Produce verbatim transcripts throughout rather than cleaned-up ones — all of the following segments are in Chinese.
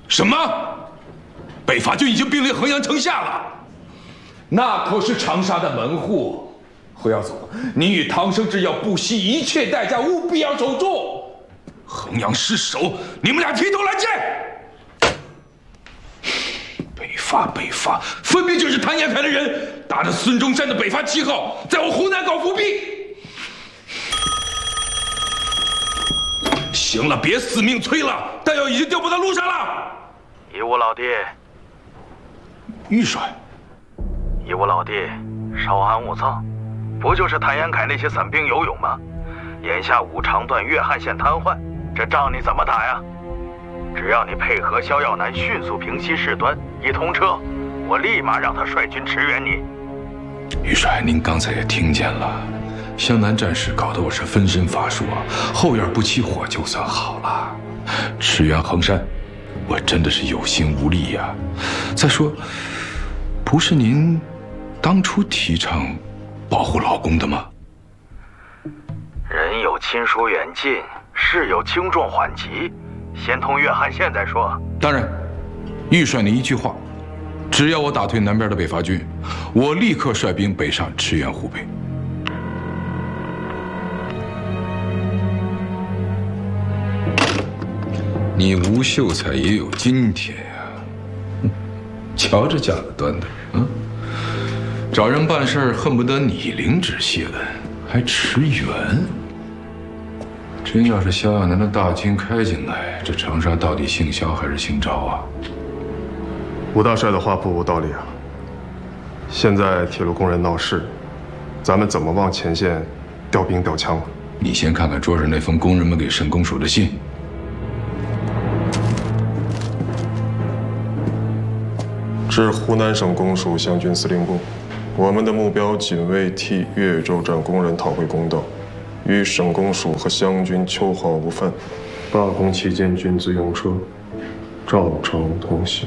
什么？北伐军已经兵临衡阳城下了？那可是长沙的门户，胡耀祖，你与唐生智要不惜一切代价，务必要守住。衡阳失守，你们俩提头来见。北伐，北伐，分明就是谭延闿的人，打着孙中山的北伐旗号，在我湖南搞伏兵。行了，别死命催了，弹药已经调拨到路上了。 夷吾老弟， 玉帅。 夷吾老弟，稍安勿躁，不就是谭延闿那些散兵游勇吗？眼下五常段、岳汉县瘫痪，这仗你怎么打呀？只要你配合萧耀南迅速平息事端，一通车，我立马让他率军驰援你。 玉帅，您刚才也听见了，湘南战事搞得我是分身乏术啊，后院不起火就算好了，驰援衡山，我真的是有心无力呀。再说，不是您当初提倡保护老公的吗？ 人有亲疏远近，事有轻重缓急，先通岳汉县再说。 当然，玉帅您一句话，只要我打退南边的北伐军，我立刻率兵北上驰援湖北。你吴秀才也有今天呀！瞧这架子端的，嗯，找人办事恨不得你领旨谢恩，还驰援。真要是萧亚南的大军开进来，这长沙到底姓萧还是姓赵啊？ 吴大帅的话不无道理啊。现在铁路工人闹事，咱们怎么往前线调兵调枪？ 你先看看桌上那封工人们给省公署的信。 致湖南省公署湘军司令部，我们的目标仅为替岳州站工人讨回公道，与省公署和湘军秋毫无犯。罢工期间军自用车，照常通行。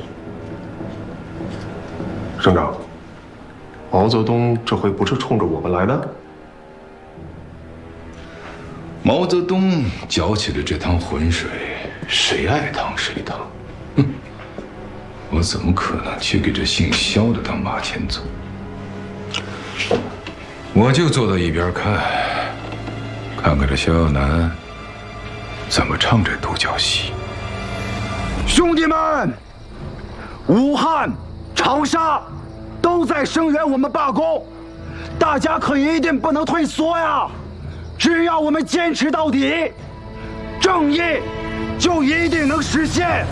省长，毛泽东这回不是冲着我们来的？ 毛泽东搅起了这趟浑水，谁爱趟谁趟。哼！我怎么可能去给这姓萧的当马前卒？我就坐到一边看，看看这萧耀南怎么唱这独角戏。 兄弟们，武汉、长沙都在声援我们罢工，大家可一定不能退缩呀！只要我们坚持到底，正义就一定能实现。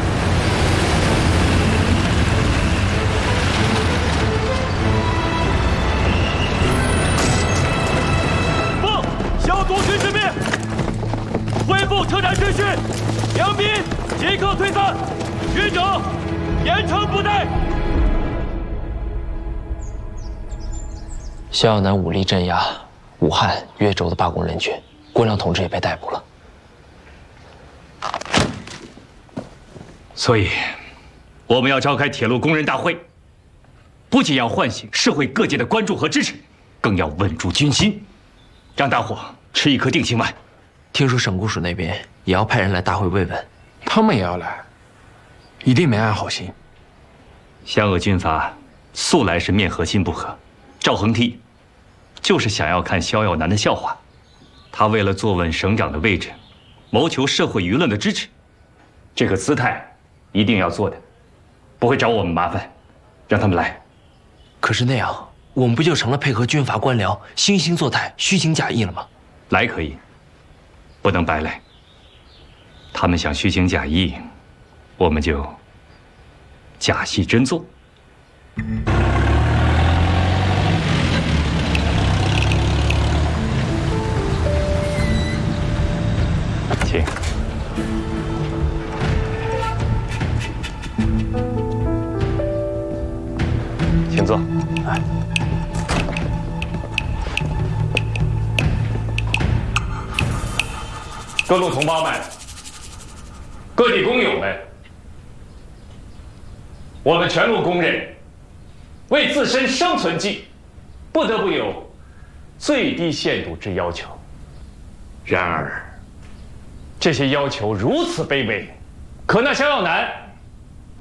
独军之命，恢复车站秩序，杨斌即刻退散，学者严惩不贷。 萧耀南武力镇压武汉、岳州的罢工人群，郭亮同志也被逮捕了。 所以，我们要召开铁路工人大会，不仅要唤醒社会各界的关注和支持，更要稳住军心，让大伙吃一颗定心丸。 听说省公署那边也要派人来大会慰问， 他们也要来，一定没安好心。 湘鄂军阀素来是面和心不和，赵恒惕就是想要看萧耀南的笑话。他为了坐稳省长的位置，谋求社会舆论的支持，这个姿态一定要做的，不会找我们麻烦，让他们来。 可是那样，我们不就成了配合军阀官僚惺惺作态、虚情假意了吗？ 来可以，不能白来。他们想虚情假意，我们就假戏真做。请。请坐。哎。各路同胞们，各地工友们，我们全路工人为自身生存计，不得不有最低限度之要求。然而，这些要求如此卑微，可那萧耀南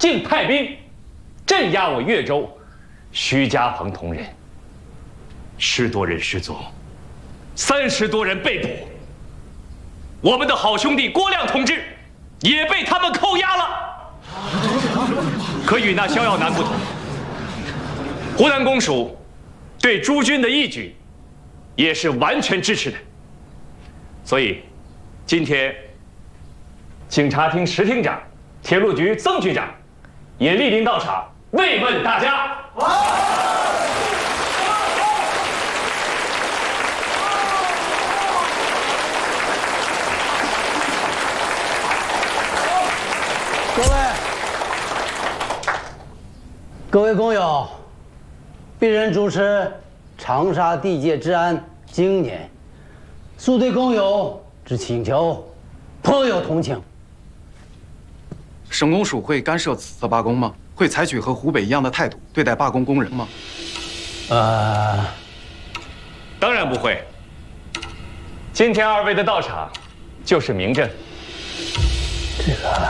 竟派兵镇压我越州徐家棚同人，十多人失踪，三十多人被捕。我们的好兄弟郭亮同志也被他们扣押了。可与那萧耀南不同，湖南公署对诸军的义举也是完全支持的。所以，今天警察厅石厅长、铁路局曾局长也莅临到场慰问大家。 各位，各位工友，鄙人主持长沙地界治安经年，素对工友之请求颇有同情。 省公署会干涉此次罢工吗？会采取和湖北一样的态度对待罢工工人吗？ 呃， 当然不会。今天二位的到场，就是明证。 这个。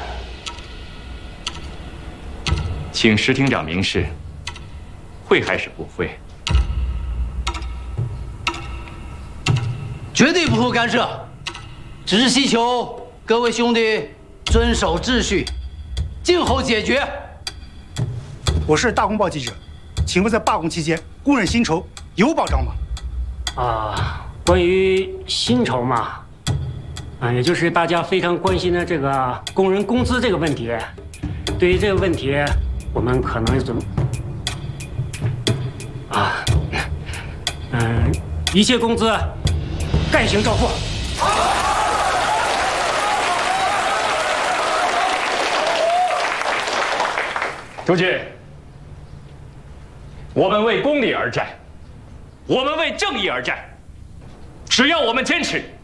请石厅长明示，会还是不会？ 绝对不会干涉，只是希求各位兄弟遵守秩序，静候解决。 我是大公报记者，请问在罢工期间，工人薪酬有保障吗？ 啊，关于薪酬嘛，啊，也就是大家非常关心的这个工人工资这个问题。对于这个问题，我们可能怎么啊？嗯，一切工资概行照付。 诸军，我们为公理而战，我们为正义而战。只要我们坚持，